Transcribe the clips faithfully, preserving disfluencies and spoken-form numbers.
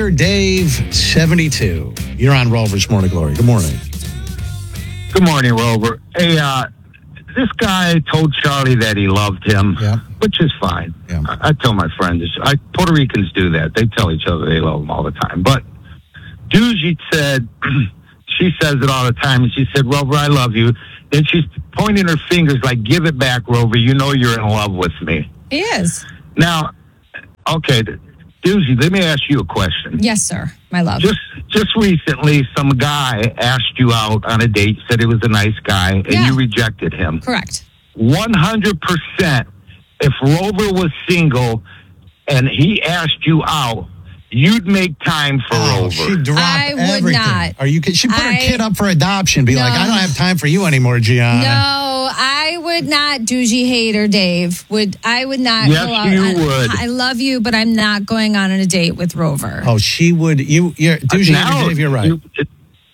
Hater Dave, seventy-two. You're on Rover's Morning Glory. Good morning. Good morning, Rover. Hey, uh, this guy told Charlie that he loved him, Yeah. which is fine. Yeah. I, I tell my friends, I, Puerto Ricans do that. They tell each other they love them all the time. But Doogie said, she says it all the time, and she said, Rover, I love you. Then she's pointing her fingers like, give it back, Rover. You know you're in love with me. He is. Now, okay, Doogie, let me ask you a question. Yes, sir. My love. Just just recently, some guy asked you out on a date, said he was a nice guy, and Yeah. you rejected him. Correct. one hundred percent, if Rover was single and he asked you out, you'd make time for Oh, Rover. she'd drop I would everything. not. Are you? She put I- her kid up for adoption. Be No. like, I don't have time for you anymore, Gianna. No, I would not, Doogie Hater Dave. Would I would not Yes, go out you on, would. I love you, but I'm not going on a date with Rover. Oh, she would. You, you're, Doogie Now, Hater Dave, you're right. you- it-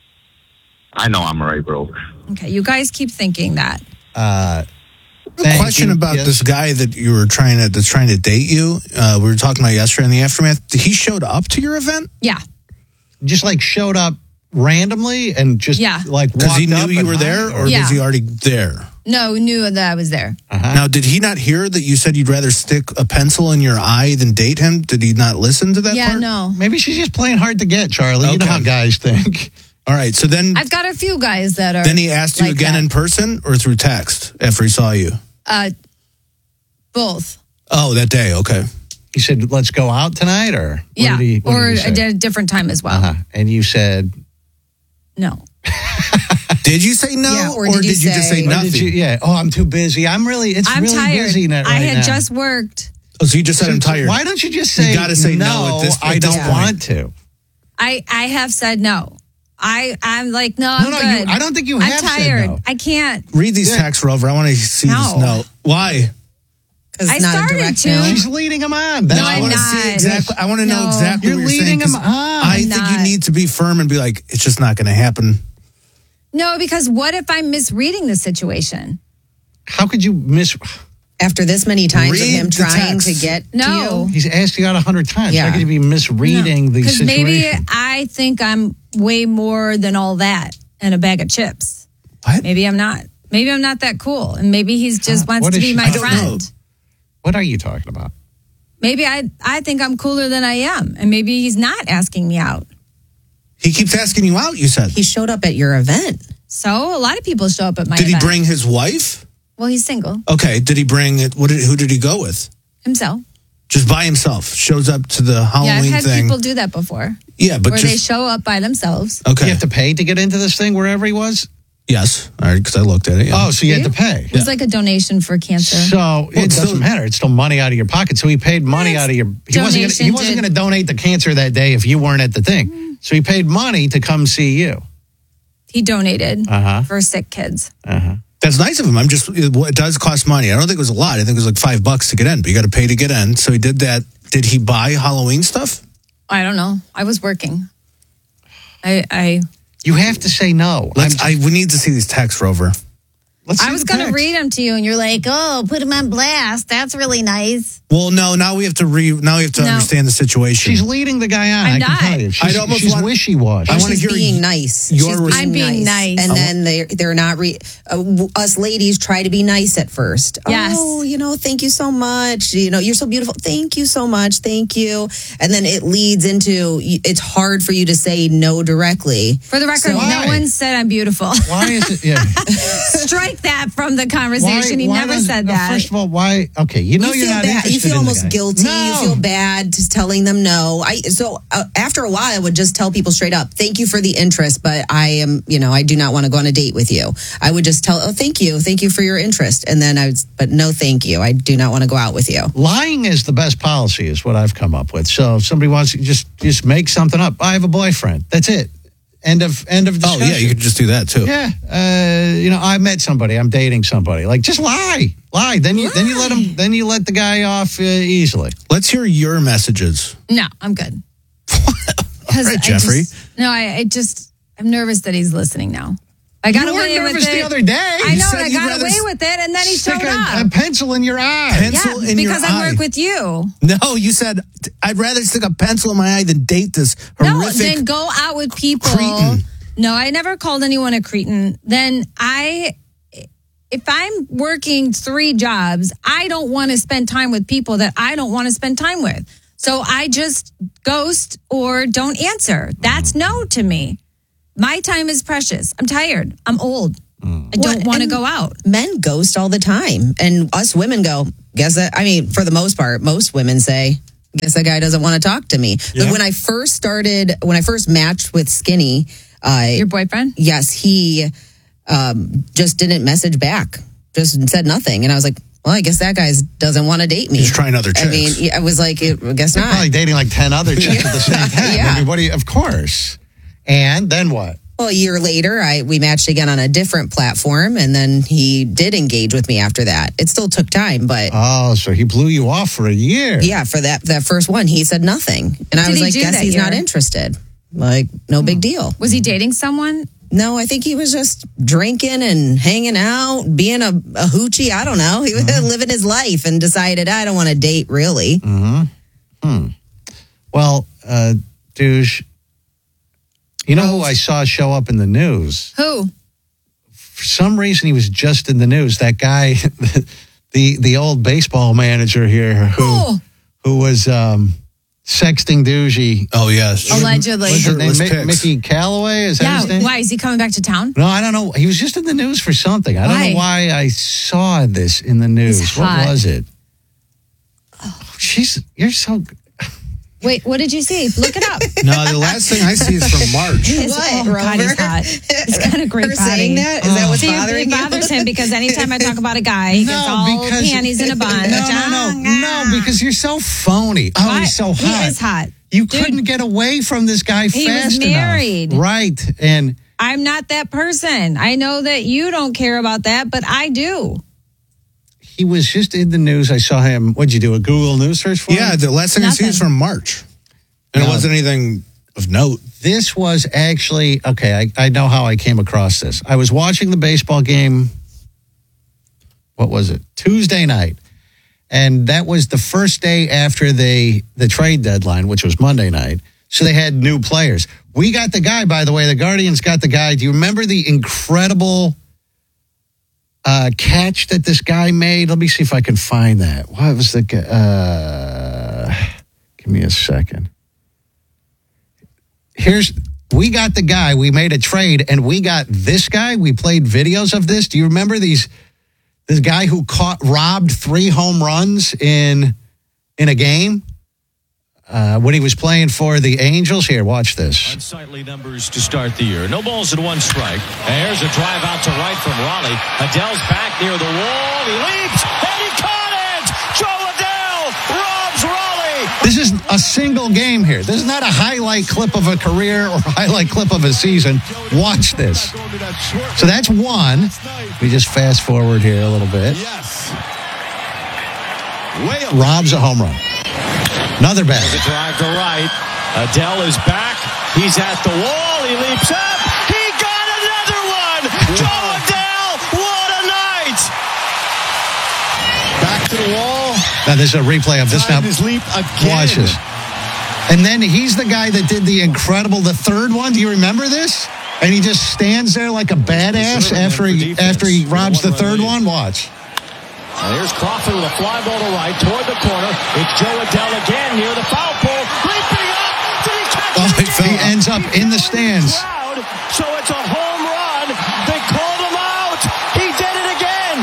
I know I'm right, Rover. Okay, you guys keep thinking that. uh, A thank question you. about Yes. this guy that you were trying to that's trying to date you. Uh, we were talking about yesterday in the aftermath. He showed up to your event Yeah. Just like showed up randomly and just Yeah. like because he walked up knew you and were hi, there, or Yeah. was he already there? No, knew that I was there. Uh-huh. Now, did he not hear that you said you'd rather stick a pencil in your eye than date him? Did he not listen to that Yeah, part? no. Maybe she's just playing hard to get, Charlie. You know Okay. how guys think. All right. So then, I've got a few guys that are then he asked you like again that. in person or through text after he saw you. Uh, both. Oh, that day. Okay. He said, "Let's go out tonight," or what Yeah. did he, what or did he a say? di- different time as well. Uh-huh. And you said, No. Did you say no, Yeah, or, or did you did you just say- say or nothing? did you, yeah. Oh, I'm too busy. I'm really. It's I'm really tired. busy right I had now. just worked. Oh, so you just said I'm tired. Why don't you just say? You gotta say no no at this- I at this don't point. want to. I, I have said no. I, I'm like, no, No, I'm no, good. you- I don't think you I'm have said tired. no. I can't. Read these Yeah. texts, Rover. I want to see this No. note. Why? Because I it's not a started direct to. no. She's leading him on. No, That's I'm what- want to see not. exactly. I want to know No. exactly You're what you're leading saying. 'cause him on. I I'm think not. you need to be firm and be like, it's just not going to happen. No, because what if I'm misreading the situation? How could you miss? After this many times of Read him the trying to text. get No. to you. He's asked you out a hundred times. Yeah. How could you be misreading the Because situation? maybe I think I'm way more than all that and a bag of chips. What? Maybe I'm not. Maybe I'm not that cool. And maybe he's just Huh? wants What to is be she- my I don't friend. know. What are you talking about? Maybe I, I think I'm cooler than I am. And maybe he's not asking me out. He keeps asking you out, you said. He showed up at your event. So a lot of people show up at my Did he event. bring his wife? Well, he's single Okay. Did he bring it? What did, who did he go with? himself. Just by himself. Shows up to the Yeah, I've Halloween had thing. people do that before. yeah, but where they just. show up by themselves. Do Okay. you have to pay to get into this thing wherever he was? yes. All right. Because I looked at it. Yeah. Oh, so you had to pay. It was like a donation for cancer. So it it's doesn't still- matter. It's still money out of your pocket. So he paid money Yes. out of your. He wasn't. Gonna, he Donation wasn't did- going to donate the cancer that day if you weren't at the thing. So he paid money to come see you. He donated Uh-huh. for sick kids. Uh huh. That's nice of him. I'm just, it, it does cost money. I don't think it was a lot. I think it was like five bucks to get in, but you got to pay to get in. So he did that. Did he buy Halloween stuff? I don't know. I was working. I I You have to say no. Let's, I'm- I, we need to see these texts, Rover. let's see I was the going to text. read them to you, and you're like, "Oh, put them on blast. That's really nice." Well, no, now we have to re, now we have to No. understand the situation. She's leading the guy on. I'm I can not. tell you. She's, I'd almost she's want- wishy-washy. I wanna She's hear being y- nice. your She's res- I'm being nice. And then they they're not. Re- uh, w- us ladies try to be nice at first. Yes. Oh, you know, thank you so much. You know, you're so beautiful. Thank you so much. Thank you. And then it leads into. It's hard for you to say no directly. For the record, Why? no one said I'm beautiful. Why is it? Yeah. Strike that from the conversation. he why never does- said no, that. First of all, why? Okay, you know you you're feel not bad. interested You feel in the almost guy. guilty. No. You feel bad just telling them no. I so uh, after a while, I would just tell people straight up, "Thank you for the interest, but I am, you know, I do not want to go on a date with you." I would just tell, "Oh, thank you, thank you for your interest," and then I would, but no, thank you. I do not want to go out with you. Lying is the best policy, is what I've come up with. So if somebody wants to just just make something up. I have a boyfriend. That's it. End of end of oh, discussion. yeah, you could just do that too. Yeah, uh, you know, I met somebody. I'm dating somebody. Like, just lie, lie. Then you then you let him. Then you let the guy off uh, easily. Let's hear your messages. No, I'm good. All right, I Jeffrey. just- no, I, I just I'm nervous that he's listening now. I got You were away with nervous it. the other day. I You know, said and I you'd got rather away with it, and then he Stick showed a, up. a pencil in your eye. Pencil yeah, in your because I eye. work with you. No, you said I'd rather stick a pencil in my eye than date this No, horrific. then go out with people. cretin. No, I never called anyone a cretin. Then I, if I'm working three jobs, I don't want to spend time with people that I don't want to spend time with. So I just ghost or don't answer. That's no to me. My time is precious. I'm tired. I'm old. I don't Well, want to and go out. Men ghost all the time, and us women go, guess that, I mean, for the most part, most women say, guess that guy doesn't want to talk to me. Yeah. But when I first started, when I first matched with Skinny, uh, Your boyfriend? yes, he um, just didn't message back, just said nothing. And I was like, well, I guess that guy doesn't want to date me. He's trying other I mean, chicks. yeah, I was like, I guess You're not. probably dating like ten other chicks at the same time. Yeah. I mean, what do you, of course. And then what? Well, a year later, I we matched again on a different platform, and then he did engage with me after that. It still took time, but Oh, so he blew you off for a year. yeah, for that that first one, he said nothing, and I Did was he like, do guess that he's not year? interested. Like, no big deal. Was he dating someone? No, I think he was just drinking and hanging out, being a, a hoochie. I don't know. He was living his life and decided I don't want to date really. Well, uh, douche, you know who I saw show up in the news? Who? For some reason, he was just in the news. That guy, the the old baseball manager here, who Who? who was um, sexting Dougie. Oh yes, Allegedly. What's his name? Shirtless Mi- pics. Mickey Callaway? Is that Yeah. his name? Why is he coming back to town? No, I don't know. He was just in the news for something. I don't Why? know why I saw this in the news. He's What hot. was it? Oh, she's you're so. Wait, what did you see? Look it up. No, the last thing I see is from March. His- What, oh, God, he's Rover? hot. He's got a great Her body. saying that? Is that what's See, bothering it you? bothers him because anytime I talk about a guy, he gets all panties in a bunch. No, no, no, no, because you're so phony. Oh, Why? he's so hot. He is hot. You Dude. couldn't get away from this guy He was fast married. enough. Right. And I'm not that person. I know that you don't care about that, but I do. he was just in the news. I saw him. What'd you do? A Google News search for Yeah, him? the last thing I see is Nothing. from March, and No. it wasn't anything of note. This was actually, okay, I, I know how I came across this. I was watching the baseball game, what was it? Tuesday night. And that was the first day after the, the trade deadline, which was Monday night. So they had new players. We got the guy, by the way. The Guardians got the guy. Do you remember the incredible uh, catch that this guy made? Let me see if I can find that. What was the guy? Uh, give me a second. Here's, we got the guy. We made a trade, and we got this guy. We played videos of this. Do you remember these? This guy who caught robbed three home runs in in a game uh, when he was playing for the Angels. Here, watch this. Unsightly numbers to start the year. No balls and one strike. And here's a drive out to right from Raleigh. Adele's back near the wall. He leaps, and he caught it! Joe Adele robs Raleigh! This is a single game here. This is not a highlight clip of a career or a highlight clip of a season. Watch this. So that's one. We just fast forward here a little bit. Yes. Way up. Robs a home run. Another bat. The drive to right. Adele is back. He's at the wall. He leaps up. He got another one. Joe Adele, what a night! Back to the wall. Now there's a replay of this now. Time his leap again. Watch this. And then he's the guy that did the incredible, the third one. Do you remember this? And he just stands there like a badass Deserving after for he defense. after he robs the One third run lead. one. Watch. And here's Crawford with a fly ball to right toward the corner. It's Joe Adele again near the foul pole. Leaping up. Did he catch Oh, it he again? ends up in the stands. Crowd, so it's a home run. They called him out. He did it again.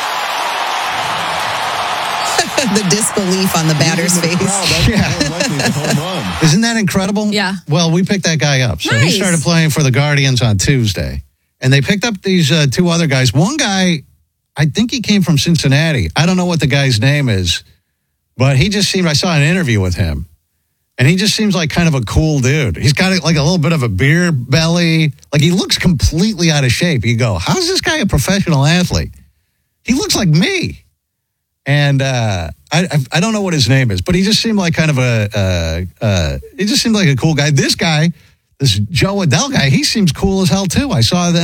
The disbelief on the batter's face. Yeah. Isn't that incredible? Yeah. Well, we picked that guy up. So he Nice. started playing for the Guardians on Tuesday. And they picked up these uh, two other guys. One guy, I think he came from Cincinnati. I don't know what the guy's name is, but he just seemed, I saw an interview with him. And he just seems like kind of a cool dude. He's got like a little bit of a beer belly. Like he looks completely out of shape. You go, how's this guy a professional athlete? He looks like me. And uh, I I I don't know what his name is, but he just seemed like kind of a, uh, uh, he just seemed like a cool guy. This guy, this Joe Adele guy, he seems cool as hell too. I saw them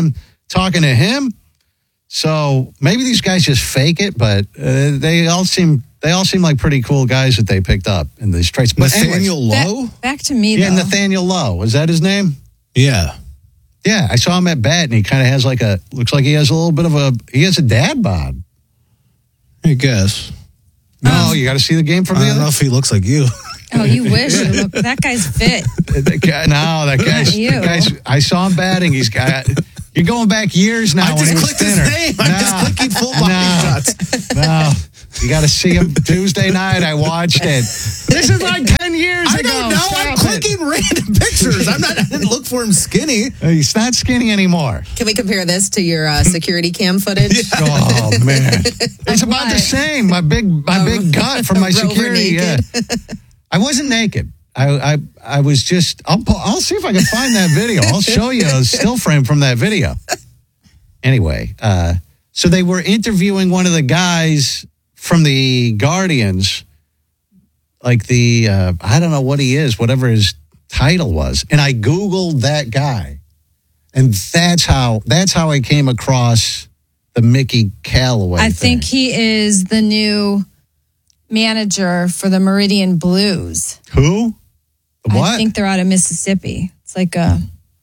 talking to him. So maybe these guys just fake it, but uh, they all seem they all seem like pretty cool guys that they picked up in these traits. But Nathaniel anyways, Lowe? Back, back to me, yeah, though. Nathaniel Lowe. Is that his name? Yeah. Yeah, I saw him at bat, and he kind of has like a looks like he has a little bit of a he has a dad bod. I guess. No, Um, you got to see the game from I the don't other. know if he looks like you. Oh, you wish. You look, that guy's fit. That guy, no, that guy's, Ew. that guy's. I saw him batting. He's got. You're going back years now. I when just he was clicked his thinner. name. I'm just No, clicking full body no, shots. No, you got to see him Tuesday night. I watched it. This is like ten years I ago. don't know. I'm Stop it. clicking random pictures. I'm not. I didn't look for him skinny. He's not skinny anymore. Can we compare this to your uh, security cam footage? Oh man, it's about the what? same. My big, my big gut from my Rover security. Yeah. I wasn't naked. I, I, I was just. I'll, pu- I'll see if I can find that video. I'll show you a still frame from that video. Anyway, uh, so they were interviewing one of the guys from the Guardians, like the uh, I don't know what he is, whatever his title was, and I Googled that guy, and that's how that's how I came across the Mickey Callaway. I thing. think he is the new manager for the Meridian Blues. Who? What? I think they're out of Mississippi. It's like a.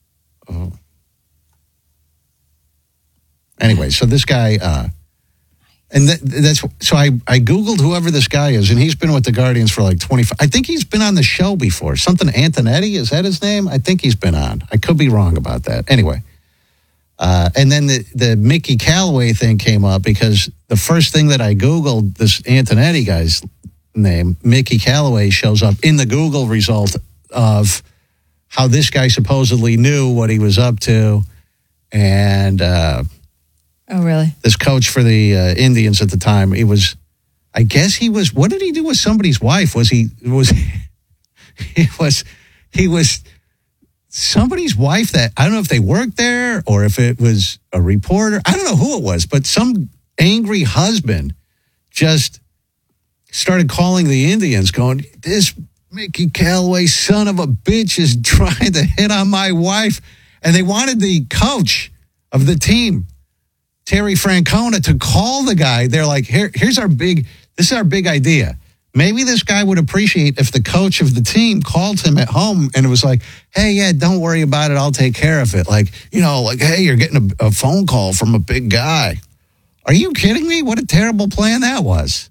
Anyway, so this guy, uh, and that, that's so I, I Googled whoever this guy is, and he's been with the Guardians for like twenty-five. I think he's been on the show before. Something Antonetti, is that his name? I think he's been on. I could be wrong about that. Anyway, uh, and then the, the Mickey Callaway thing came up because the first thing that I Googled, this Antonetti guy's name, Mickey Callaway, shows up in the Google result of how this guy supposedly knew what he was up to, and uh, Oh, really? this coach for the uh, Indians at the time, he was, I guess he was, what did he do with somebody's wife? Was he, was, he was, he was somebody's wife that, I don't know if they worked there or if it was a reporter. I don't know who it was, but some angry husband just started calling the Indians going, this Mickey Callaway son of a bitch is trying to hit on my wife. And they wanted the coach of the team, Terry Francona, to call the guy. They're like, Here, here's our big, this is our big idea. Maybe this guy would appreciate if the coach of the team called him at home and it was like, hey, yeah, don't worry about it. I'll take care of it. Like, you know, like, hey, you're getting a, a phone call from a big guy. Are you kidding me? What a terrible plan that was.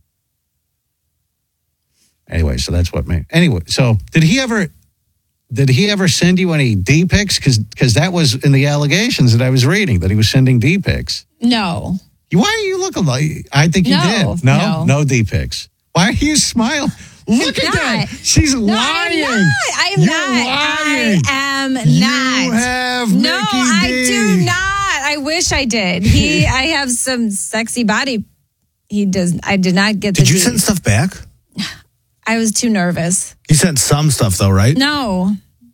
Anyway, so that's what made. Anyway, so did he ever, did he ever send you any D pics? Because because that was in the allegations that I was reading, that he was sending D pics. No. Why are you looking like? I think you No, did. No, no. no D pics. Why are you smiling? Look at not. that. She's No, lying. I'm not. I am You're not. lying. I am You not. have no, Mickey I D. do not. I wish I did. He, I have some sexy body. He does. I did not get the. Did you D. send stuff back? I was too nervous. You sent some stuff though, right? No.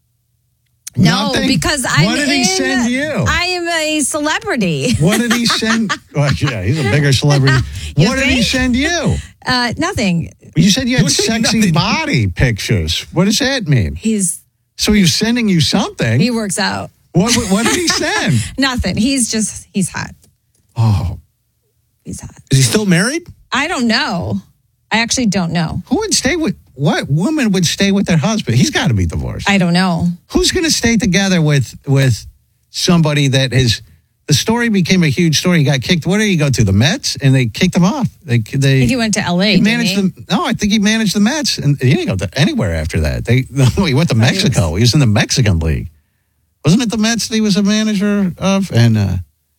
No, Nothing? because I'm What did he in- send you? I am a celebrity. What did he send? Well, yeah, he's a bigger celebrity. You What did he think? send you? Uh, nothing. You said you had What do you mean sexy nothing? body pictures. What does that mean? He's So he's sending you something. he works out. What, what did he send? Nothing. He's just he's hot. Oh, He's hot. Is he still married? I don't know. I actually don't know. who would stay with, what woman would stay with their husband? He's got to be divorced. I don't know. Who's going to stay together with with somebody that is, the story became a huge story. He got kicked. Where did he go to? The Mets? And they kicked him off. They, I they think he went to L A. he didn't managed he? the, no, I think he managed the Mets. And he didn't go to anywhere after that. They no, he went to Mexico. He was in the Mexican League. Wasn't it the Mets that he was a manager of? And uh,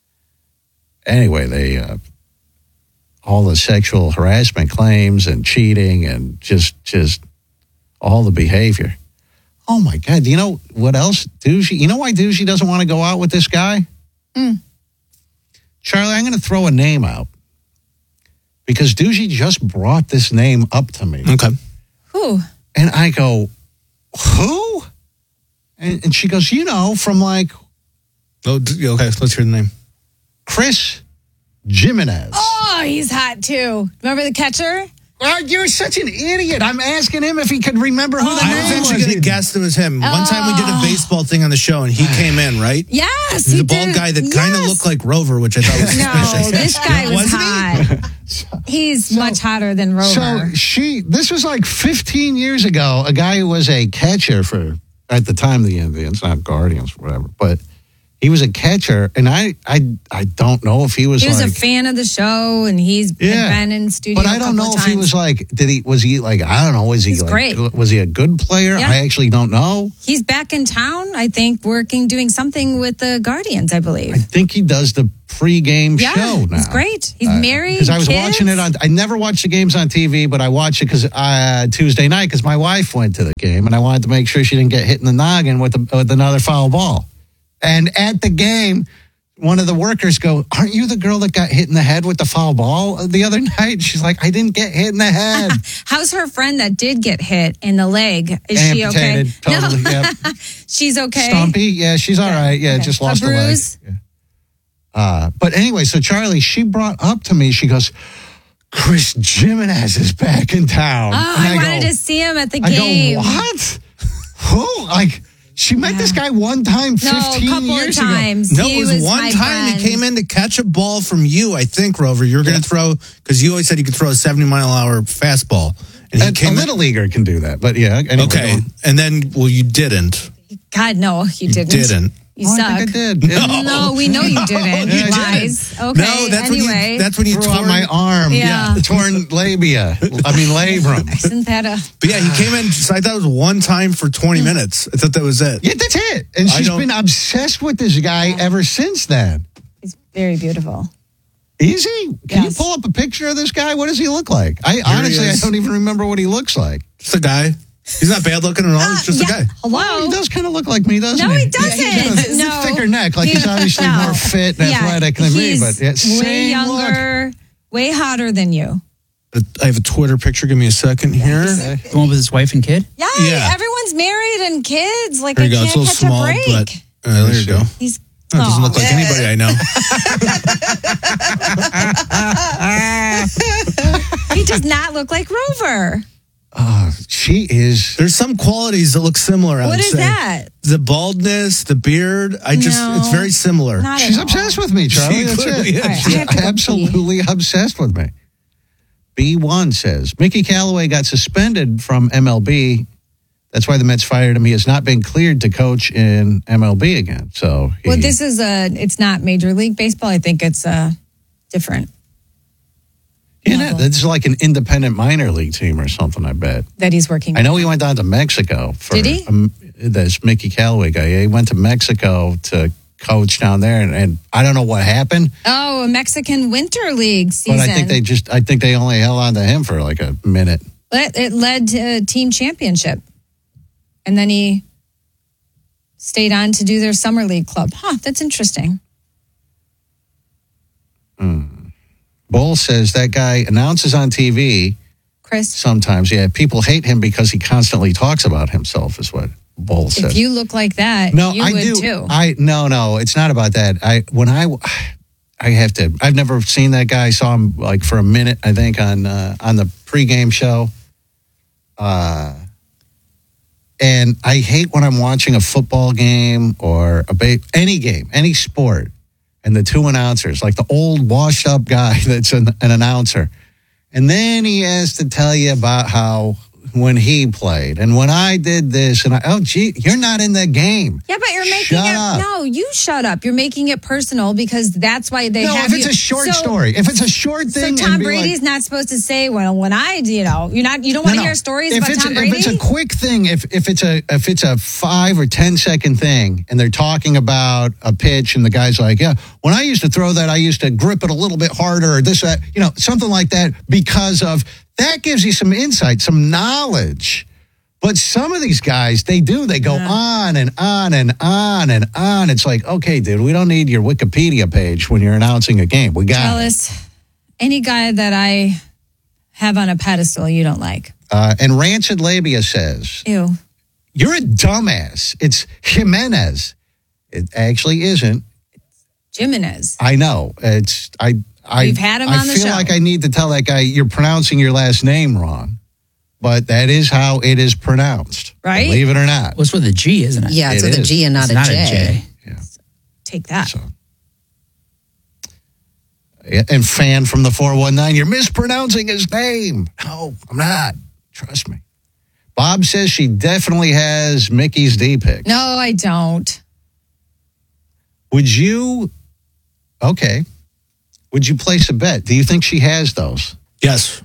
anyway, they, uh, all the sexual harassment claims and cheating and just, just all the behavior. Oh my God. Do you know what else? Douchey, you know why Douchey doesn't want to go out with this guy? Mm. Charlie, I'm going to throw a name out because Douchey just brought this name up to me. Okay. Who? And I go, who? And, and she goes, you know, from like Oh, d- okay. Let's hear the name. Chris Jimenez. Oh, he's hot too. Remember the catcher? Oh, you're such an idiot. I'm asking him if he could remember who the I name was was. actually going to guess it was him. One time we did a baseball thing on the show, and he came in, right? Yes, He's he a bald did. guy that kind of Yes. looked like Rover, which I thought was No, suspicious. this guy was Wasn't he? hot. He's much hotter than Rover. So she, this was like fifteen years ago, a guy who was a catcher for, at the time, the Indians, not Guardians, whatever, but he was a catcher, and I, I, I don't know if he was he was like, a fan of the show, and he's yeah, been in studio. but I don't a know couple if of he was times. like, did he, was he like, I don't know, was he He's like, great. was he a good player? Yeah. I actually don't know. He's back in town, I think, working, doing something with the Guardians, I believe. I think he does the pregame Yeah, show now. he's great. He's married. Because I was kids. watching it on, I never watched the games on T V, but I watched it because uh, Tuesday night because my wife went to the game and I wanted to make sure she didn't get hit in the noggin with, the, with another foul ball. And at the game, one of the workers go, aren't you the girl that got hit in the head with the foul ball the other night? She's like, I didn't get hit in the head. How's her friend that did get hit in the leg? Is she okay? Amputated, totally, No. yep. She's okay. Stumpy, yeah, she's all right. Yeah, Okay. just A lost a, leg. bruise? Yeah. Uh, but anyway, so Charlie, she brought up to me, she goes, Chris Jimenez is back in town. Oh, And I, go- wanted to see him at the I game. go, what? Who? Like, she met this guy one time No, a fifteen couple years of times. No, He it was, one my time friend. he came in to catch a ball from you, I think, Rover. You were going to throw, because you always said you could throw a seventy mile an hour fastball. And he ago. came A in- little leaguer can do that, but yeah. Anyway, Okay. And then, well, you didn't. God, no, you didn't. didn't. You Oh, suck. I think I did. No. No, we know you didn't. Yeah, I did. Lies. Okay. No, that's anyway. when you, that's when you Threw tore out my arm. Yeah. Torn labia. I mean, labrum. Isn't that a? But yeah, he came in, so I thought it was one time for twenty minutes. I thought that was it. Yeah, that's it. And I she's don't- been obsessed with this guy ever since then. He's very beautiful. Is he? Can Yes. you pull up a picture of this guy? What does he look like? I he honestly, I is. don't even remember what he looks like. Just a guy. He's not bad looking at all. He's just Uh, yeah. a guy. Hello. Oh, he does kind of look like me, doesn't No, he? he doesn't. Yeah, he does. No. Thicker neck, like he's obviously No. more fit and Yeah, athletic than me. he's But yeah, way same younger, way hotter than you. I have a Twitter picture. Give me a second here. The one with his wife and kid? Yeah, Yeah. everyone's married and kids. Like There I you go. can't It's a little catch small, a break. but uh, there you go. He's No, it doesn't Aw. look like anybody I know. He does not look like Rover. Uh, she is. There's some qualities that look similar. I What would is say. that? The baldness, the beard. I just, No. it's very similar. Not She's at all. obsessed with me, Charlie. She That's clearly it. is. All right, I She's have to go absolutely obsessed with me. B one says Mickey Callaway got suspended from M L B. That's why the Mets fired him. He has not been cleared to coach in M L B again. So, he, Well, this is a. It's not Major League Baseball. I think it's uh, different yeah, level. this is like an independent minor league team or something. I bet. that he's working. I know he went down to Mexico. For, Did he? Um, this Mickey Callaway guy. Yeah, he went to Mexico to coach down there, and, and I don't know what happened. Oh, a Mexican Winter League season. But I think they just, I think they only held on to him for like a minute. It, it led to a team championship, and then he stayed on to do their summer league club. Huh? That's interesting. Bull says that guy announces on T V Chris, sometimes. Yeah, people hate him because he constantly talks about himself, is what Bull says. if you look like that, no, you I would do. too. I no, no, it's not about that. I when I, I have to. I've never seen that guy. I saw him like for a minute, I think, on uh, on the pregame show. Uh, and I hate when I'm watching a football game or a ba- any game, any sport, and the two announcers, like the old washed up guy that's an, an announcer, and then he has to tell you about how when he played and when I did this, and I, oh gee, you're not in the game. yeah, but you're making Shut it. up. No, you shut up. You're making it personal because that's why they No, have if it's you. a short So- story, if it's a short So thing, Tom and be Brady's like, not supposed to say, "Well, when I, you know, you're not. You don't want No, to no. hear stories if about it's, Tom If Brady." it's a quick thing, if if it's a if it's a five or ten second thing, and they're talking about a pitch, and the guy's like, "Yeah, when I used to throw that, I used to grip it a little bit harder, or this, that, you know, something like that," because of that gives you some insight, some knowledge. But some of these guys, they do. They go Yeah. on and on and on and on. It's like, okay, dude, we don't need your Wikipedia page when you're announcing a game. We got it. Ellis, any guy that I have on a pedestal, you don't like. Uh, and Rancid Labia says, Ew. you're a dumbass. It's Jimenez. It actually isn't. Jimenez. I know. It's I. I, We've had him I on the feel show. like I need to tell that guy you're pronouncing your last name wrong, but that is how it is pronounced. Right? Believe it or not. Well, it's with a G, isn't it? Yeah, it's It with a is. G and not, It's a, not J. a J. Yeah. Take that. So. Yeah, and Fan from the four one nine, you're mispronouncing his name. No, I'm not. Trust me. Bob says she definitely has Mickey's D-pic. No, I don't. Would you, okay, would you place a bet? Do you think she has those? Yes.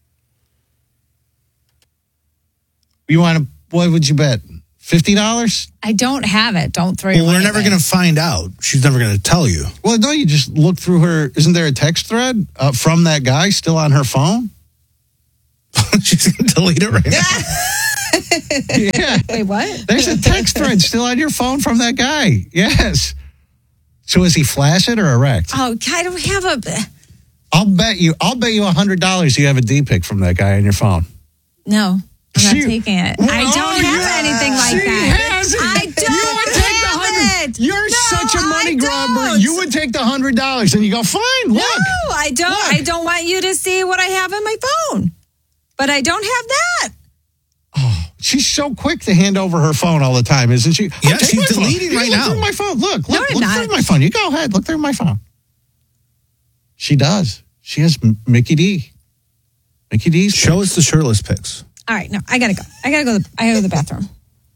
You want to, what would you bet? fifty dollars? I don't have it. Don't throw your Well, we're money never away. going to find out. She's never going to tell you. Well, no, you just look through her. Isn't there a text thread uh, from that guy still on her phone? She's going to delete it right now. Yeah. Wait, what? There's a text thread still on your phone from that guy. Yes. So is he flaccid or erect? Oh, I don't have a. I'll bet you. I'll bet you a hundred dollars you have a D pic from that guy on your phone. No, I'm not She- taking it. Well, I don't have yeah, anything like she that. has it. I don't You would take the have hundred. it. You're No, such a money I grabber. don't. You would take the hundred dollars and you go, fine. Look. No, I don't. Look. I don't want you to see what I have in my phone. But I don't have that. She's so quick to hand over her phone all the time, isn't she? Yeah, take she's my phone. deleting You right look now. Through my phone. Look, No, look, I'm look not. through my phone. You go ahead. Look through my phone. She does. She has M- Mickey D. Mickey D's. Show us the shirtless pics. All right, no, I gotta go. I gotta go. To, I gotta go to the bathroom.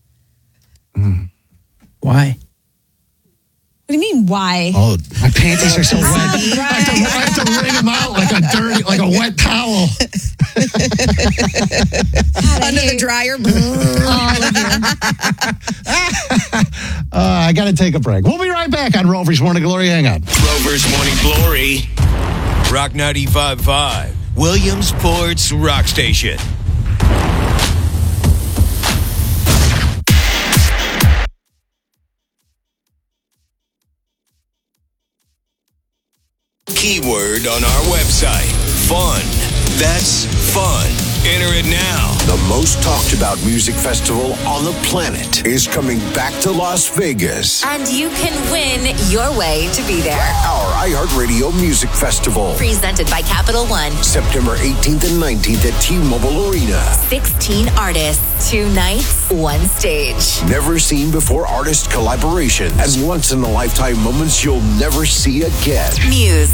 Why? What do you mean? Why? Oh, my panties are so wet. I have, to, I have to wring them out like a dirty, like a wet towel. Under the dryer. Uh, I got to take a break. We'll be right back on Rover's Morning Glory. Hang on. Rover's Morning Glory. Rock ninety-five point five. Williamsport's Rock Station. Keyword on our website. Fun. That's fun. Enter it now. The most talked about music festival on the planet is coming back to Las Vegas. And you can win your way to be there. Our iHeartRadio Music Festival. Presented by Capital One. September eighteenth and nineteenth at T-Mobile Arena. sixteen artists, two nights, one stage. Never seen before artist collaboration and once in a lifetime moments you'll never see again. Muse.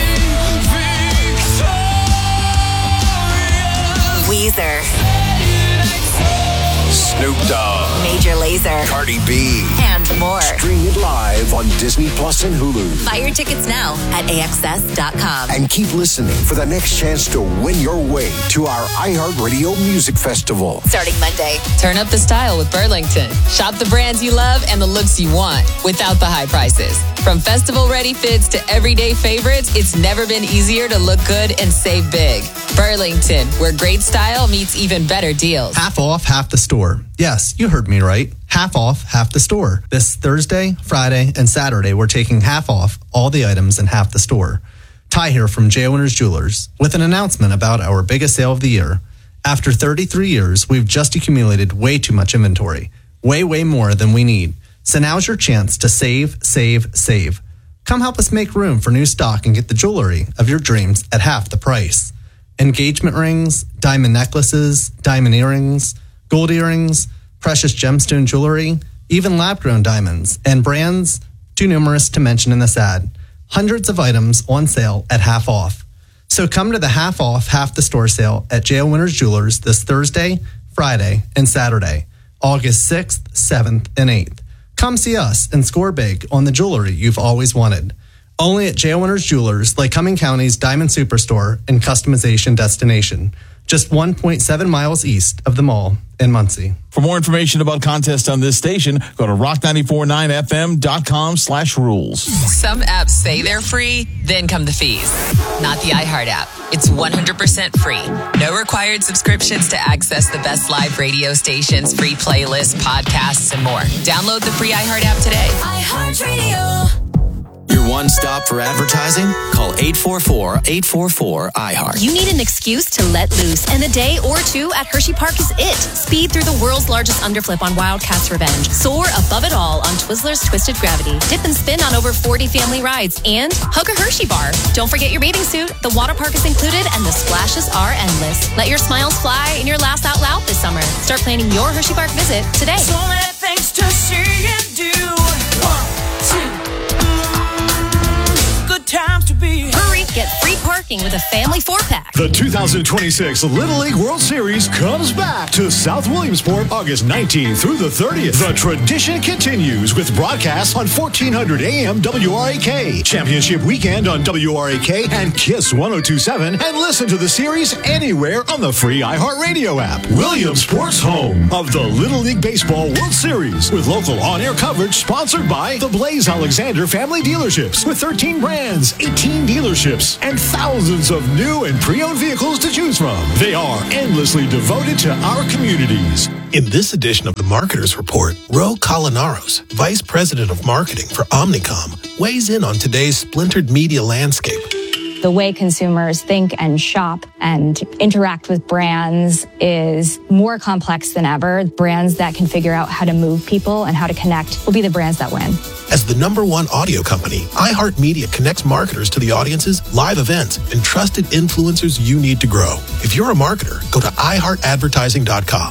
Weezer. Snoop Dogg. Major Lazer. Cardi B. And more. Stream it live on Disney Plus and Hulu. Buy your tickets now at A X S dot com. And keep listening for the next chance to win your way to our iHeartRadio Music Festival. Starting Monday. Turn up the style with Burlington. Shop the brands you love and the looks you want without the high prices. From festival-ready fits to everyday favorites, it's never been easier to look good and save big. Burlington, where great style meets even better deals. Half off, half the store. Yes, you heard me right. Half off, half the store. This Thursday, Friday, and Saturday, we're taking half off all the items in half the store. Ty here from J. Winners Jewelers with an announcement about our biggest sale of the year. After thirty-three years, we've just accumulated way too much inventory. Way, way more than we need. So now's your chance to save, save, save. Come help us make room for new stock and get the jewelry of your dreams at half the price. Engagement rings, diamond necklaces, diamond earrings, gold earrings, precious gemstone jewelry, even lab-grown diamonds, and brands too numerous to mention in this ad. Hundreds of items on sale at half off. So come to the half off, half the store sale at J. Winners Jewelers this Thursday, Friday, and Saturday, August sixth, seventh, and eighth. Come see us and score big on the jewelry you've always wanted. Only at J. Winners Jewelers, Lake Cumming County's Diamond Superstore and customization destination. Just one point seven miles east of the mall in Muncie. For more information about contests on this station, go to rock nine four nine f m dot com slash rules. Some apps say they're free, then come the fees. Not the iHeart app. It's one hundred percent free. No required subscriptions to access the best live radio stations, free playlists, podcasts, and more. Download the free iHeart app today. iHeartRadio. You're one stop for advertising? Call eight four four, eight four four, I heart. You need an excuse to let loose, and a day or two at Hershey Park is it. Speed through the world's largest underflip on Wildcats Revenge. Soar above it all on Twizzlers Twisted Gravity. Dip and spin on over forty family rides. And hug a Hershey bar. Don't forget your bathing suit. The water park is included, and the splashes are endless. Let your smiles fly and your laughs out loud this summer. Start planning your Hershey Park visit today. So many things to see and do. One, two. Good time to be. Hurry, get free parking with a family four-pack. The two thousand twenty-six Little League World Series comes back to South Williamsport August nineteenth through the thirtieth. The tradition continues with broadcasts on fourteen hundred A M W R A K, Championship Weekend on W R A K and KISS one oh two point seven, and listen to the series anywhere on the free iHeartRadio app. Williamsport's home of the Little League Baseball World Series with local on-air coverage sponsored by the Blaze Alexander Family Dealerships with thirteen brands, eighteen dealerships, and thousands of new and pre-owned vehicles to choose from. They are endlessly devoted to our communities. In this edition of the Marketers Report, Ro Colinaros, Vice President of Marketing for Omnicom, weighs in on today's splintered media landscape. The way consumers think and shop and interact with brands is more complex than ever. Brands that can figure out how to move people and how to connect will be the brands that win. As the number one audio company, iHeartMedia connects marketers to the audiences, live events, and trusted influencers you need to grow. If you're a marketer, go to i heart advertising dot com.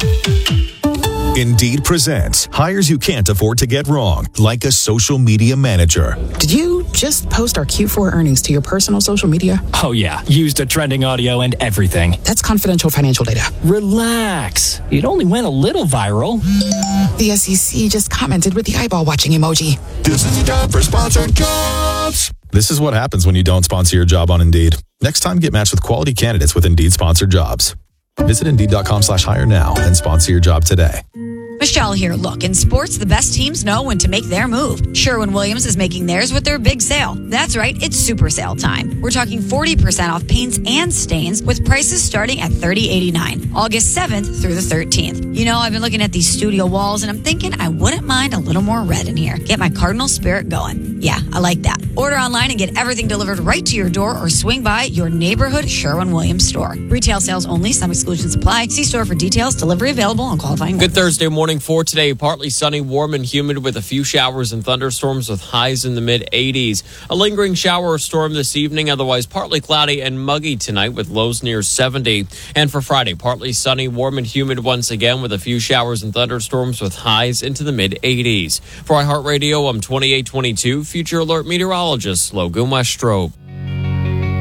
Indeed presents hires you can't afford to get wrong, like a social media manager. Did you just post our Q four earnings to your personal social media? Oh, yeah. Used a trending audio and everything. That's confidential financial data. Relax. It only went a little viral. The S E C just commented with the eyeball watching emoji. This is time for sponsored jobs. This is what happens when you don't sponsor your job on Indeed. Next time, get matched with quality candidates with Indeed sponsored jobs. Visit Indeed.com slash hire now and sponsor your job today. Michelle here. Look, in sports, the best teams know when to make their move. Sherwin-Williams is making theirs with their big sale. That's right, it's super sale time. We're talking forty percent off paints and stains with prices starting at thirty dollars and eighty-nine cents, August seventh through the thirteenth. You know, I've been looking at these studio walls and I'm thinking I wouldn't mind a little more red in here. Get my cardinal spirit going. Yeah, I like that. Order online and get everything delivered right to your door or swing by your neighborhood Sherwin-Williams store. Retail sales only. Some exclusions apply. See store for details. Delivery available on qualifying Good orders. Thursday morning for today. Partly sunny, warm and humid with a few showers and thunderstorms with highs in the mid eighties. A lingering shower or storm this evening, otherwise partly cloudy and muggy tonight with lows near seventy. And for Friday, partly sunny, warm and humid once again with a few showers and thunderstorms with highs into the mid eighties. For iHeartRadio, I'm twenty-eight twenty-two Future Alert meteorologist Logan Westrope.